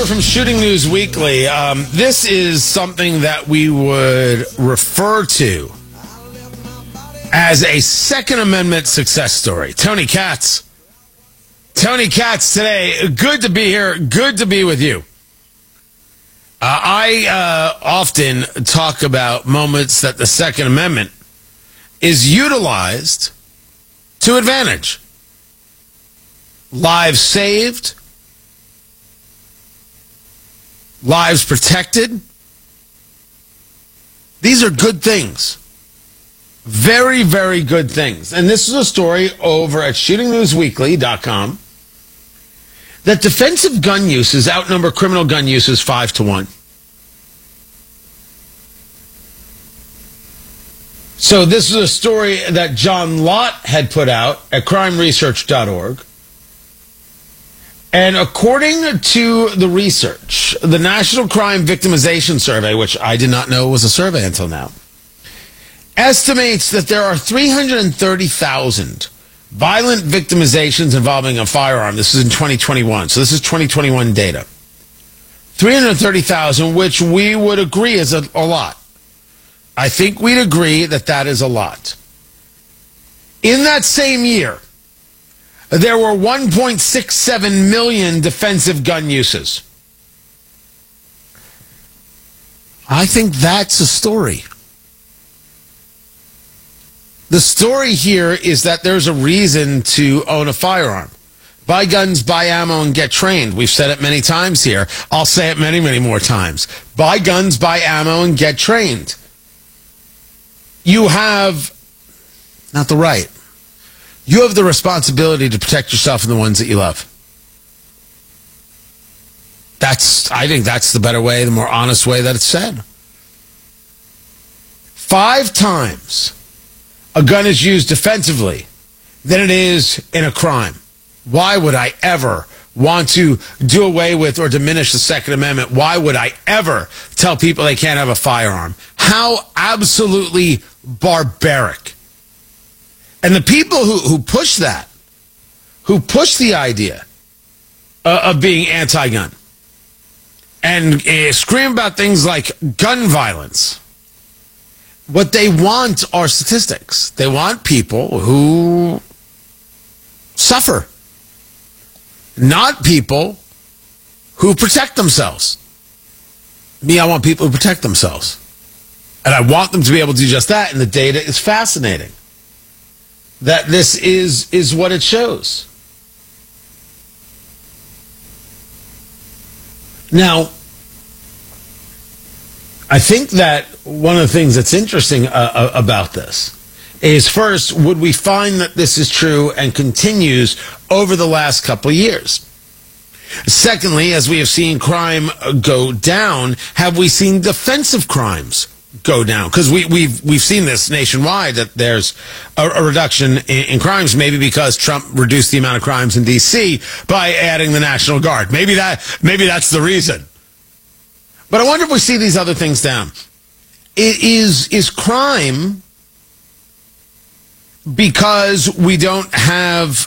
over from Shooting News Weekly. This is something that we would refer to as a Second Amendment success story. Tony Katz. Tony Katz today. Good to be here. Good to be with you. I often talk about moments that the Second Amendment is utilized to advantage. Lives saved. Lives protected. These are good things. Very, very good things. And this is a story over at shootingnewsweekly.com that defensive gun uses outnumber criminal gun uses 5-1. So this is a story that John Lott had put out at crimeresearch.org. And according to the research, the National Crime Victimization Survey, which I did not know was a survey until now, estimates that there are 330,000 violent victimizations involving a firearm. This is in 2021. So this is 2021 data. 330,000, which we would agree is a lot. I think we'd agree that that is a lot. In that same year, there were 1.67 million defensive gun uses. I think that's a story. The story here is that there's a reason to own a firearm. Buy guns, buy ammo, and get trained. We've said it many times here. I'll say it many, many more times. Buy guns, buy ammo, and get trained. You have not the right. You have the responsibility to protect yourself and the ones that you love. I think that's the better way, the more honest way that it's said. 5 times a gun is used defensively than it is in a crime. Why would I ever want to do away with or diminish the Second Amendment? Why would I ever tell people they can't have a firearm? How absolutely barbaric. And the people who push that, who push the idea of being anti-gun and scream about things like gun violence, what they want are statistics. They want people who suffer, not people who protect themselves. Me, I want people who protect themselves. And I want them to be able to do just that, and the data is fascinating. That this is what it shows. Now, I think that one of the things that's interesting about this is, first, would we find that this is true and continues over the last couple of years? Secondly, as we have seen crime go down, have we seen defensive crimes go down? Because we've seen this nationwide, that there's a reduction in crimes, maybe because Trump reduced the amount of crimes in D.C. by adding the National Guard. Maybe that's the reason. But I wonder if we see these other things down. Is crime because we don't have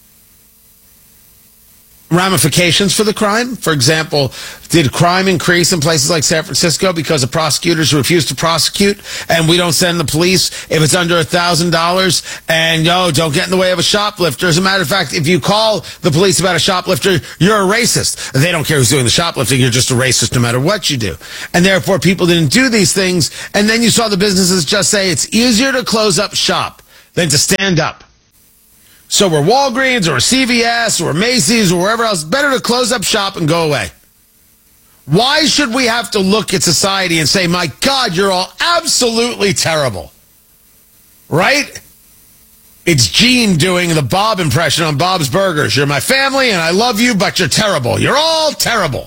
ramifications for the crime? For example, did crime increase in places like San Francisco because of prosecutors who refuse to prosecute, and we don't send the police if it's under $1,000, and don't get in the way of a shoplifter? As a matter of fact, if you call the police about a shoplifter, you're a racist. They don't care who's doing the shoplifting. You're just a racist no matter what you do. And therefore, people didn't do these things, and then you saw the businesses just say it's easier to close up shop than to stand up. So we're Walgreens or CVS or Macy's or wherever else. Better to close up shop and go away. Why should we have to look at society and say, my God, you're all absolutely terrible? Right? It's Gene doing the Bob impression on Bob's Burgers. You're my family and I love you, but you're terrible. You're all terrible.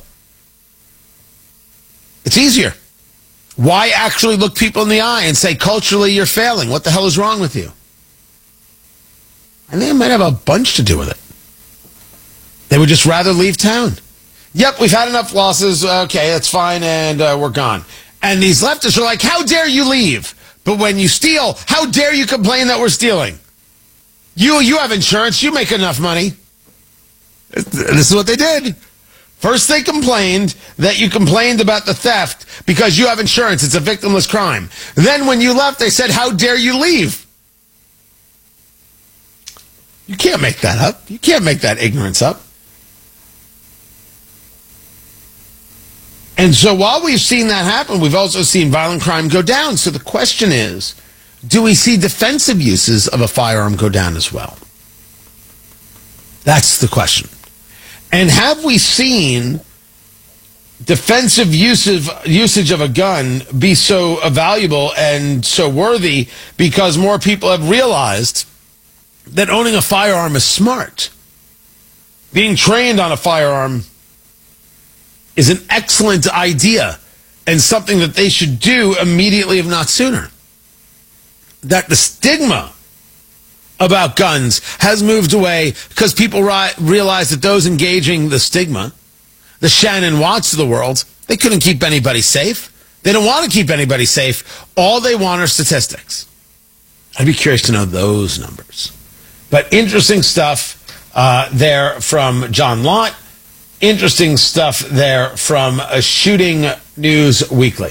It's easier. Why actually look people in the eye and say, culturally, you're failing? What the hell is wrong with you? I think it might have a bunch to do with it. They would just rather leave town. Yep, we've had enough losses. Okay, that's fine, and we're gone. And these leftists are like, how dare you leave? But when you steal, how dare you complain that we're stealing? You have insurance. You make enough money. This is what they did. First, they complained that you complained about the theft because you have insurance. It's a victimless crime. Then when you left, they said, how dare you leave? You can't make that up. You can't make that ignorance up. And so while we've seen that happen, we've also seen violent crime go down. So the question is, do we see defensive uses of a firearm go down as well? That's the question. And have we seen defensive usage of a gun be so valuable and so worthy because more people have realized that owning a firearm is smart? Being trained on a firearm is an excellent idea and something that they should do immediately, if not sooner. That the stigma about guns has moved away because people realize that those engaging the stigma, the Shannon Watts of the world, they couldn't keep anybody safe. They don't want to keep anybody safe. All they want are statistics. I'd be curious to know those numbers. But interesting stuff there from John Lott. Interesting stuff there from Shooting News Weekly.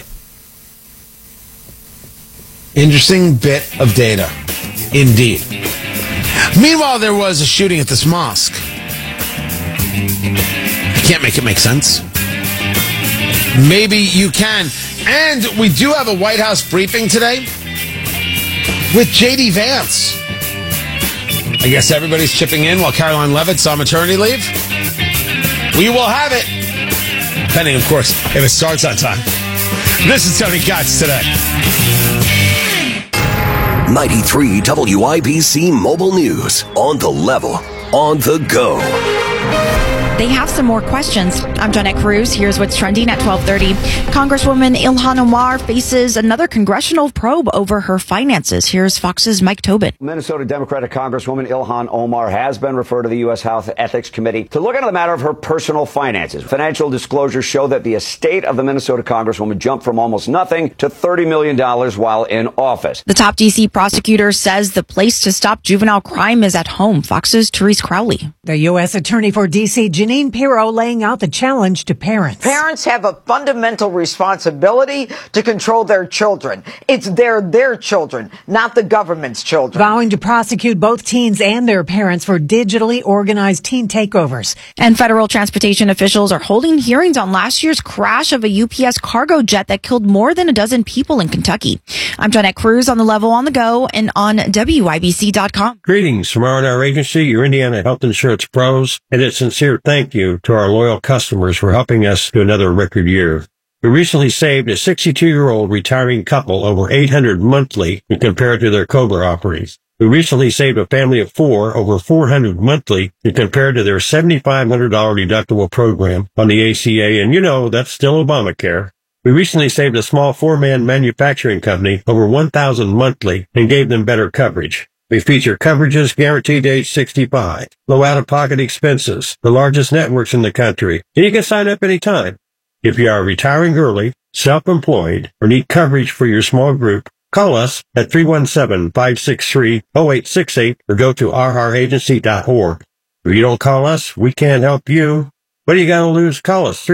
Interesting bit of data, indeed. Meanwhile, there was a shooting at this mosque. I can't make it make sense. Maybe you can. And we do have a White House briefing today with J.D. Vance. I guess everybody's chipping in while Caroline Leavitt's on maternity leave. We will have it. Depending, of course, if it starts on time. This is Tony Katz today. 93 WIBC Mobile News. On the level. On the go. They have some more questions. I'm Jeanette Cruz. Here's what's trending at 12:30. Congresswoman Ilhan Omar faces another congressional probe over her finances. Here's Fox's Mike Tobin. Minnesota Democratic Congresswoman Ilhan Omar has been referred to the U.S. House Ethics Committee to look into the matter of her personal finances. Financial disclosures show that the estate of the Minnesota Congresswoman jumped from almost nothing to $30 million while in office. The top D.C. prosecutor says the place to stop juvenile crime is at home. Fox's Therese Crowley. The U.S. Attorney for D.C., Jeanine Pirro, laying out the challenge to parents. Parents have a fundamental responsibility to control their children. It's their children, not the government's children. Vowing to prosecute both teens and their parents for digitally organized teen takeovers. And federal transportation officials are holding hearings on last year's crash of a UPS cargo jet that killed more than a dozen people in Kentucky. I'm Jeanette Cruz on the level, on the go, and on WIBC.com. Greetings from R&R Agency, your Indiana health insurance pros, and a sincere thank you to our loyal customers for helping us to another record year. We recently saved a 62-year-old retiring couple over $800 monthly when compared to their COBRA offerings. We recently saved a family of 4 over $400 monthly when compared to their $7,500 deductible program on the ACA, and you know, that's still Obamacare. We recently saved a small 4-man manufacturing company over $1,000 monthly and gave them better coverage. We feature coverages guaranteed to age 65, low out-of-pocket expenses, the largest networks in the country, and you can sign up anytime. If you are retiring early, self-employed, or need coverage for your small group, call us at 317-563-0868 or go to rragency.org. If you don't call us, we can't help you. What are you going to lose? Call us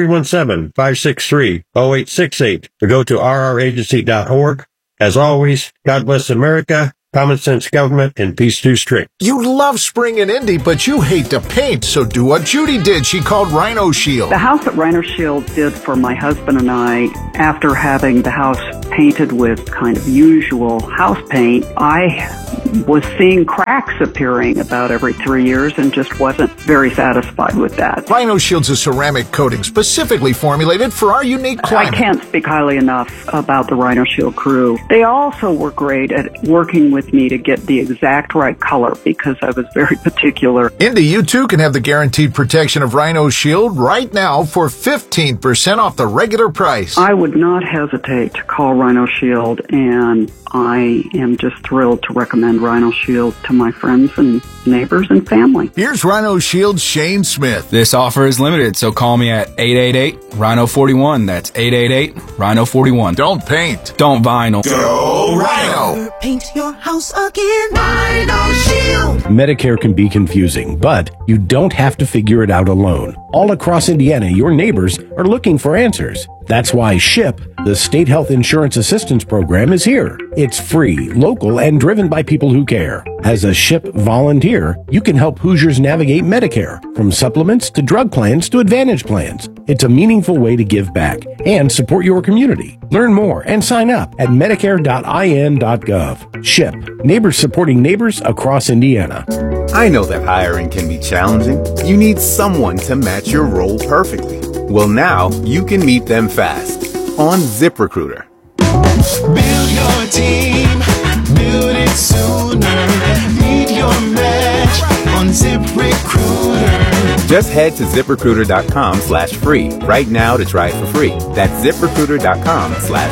317-563-0868 or go to rragency.org. As always, God bless America. Common sense government and peace through strict. You love spring and Indy, but you hate to paint, so do what Judy did. She called Rhino Shield. The house that Rhino Shield did for my husband and I, after having the house painted with kind of usual house paint, I was seeing cracks appearing about every 3 years and just wasn't very satisfied with that. Rhino Shield's a ceramic coating specifically formulated for our unique climate. I can't speak highly enough about the Rhino Shield crew. They also were great at working with me to get the exact right color because I was very particular. Indy, you too can have the guaranteed protection of Rhino Shield right now for 15% off the regular price. I would not hesitate to call Rhino Shield, and I am just thrilled to recommend recommend Rhino Shield to my friends and neighbors and family. Here's Rhino Shield's Shane Smith. This offer is limited, so call me at 888-RHINO-41. That's 888-RHINO-41. Don't paint. Don't vinyl. Go Rhino. Paint your house again. Rhino Shield. Medicare can be confusing, but you don't have to figure it out alone. All across Indiana, your neighbors are looking for answers. That's why SHIP, the State Health Insurance Assistance Program, is here. It's free, local, and driven by people who care. As a SHIP volunteer, you can help Hoosiers navigate Medicare, from supplements to drug plans to Advantage plans. It's a meaningful way to give back and support your community. Learn more and sign up at medicare.in.gov. SHIP, neighbors supporting neighbors across Indiana. I know that hiring can be challenging. You need someone to match your role perfectly. Well, now you can meet them fast on ZipRecruiter. Build your team. Build it sooner. Meet your match on ZipRecruiter. Just head to ZipRecruiter.com/free right now to try it for free. That's ZipRecruiter.com/free.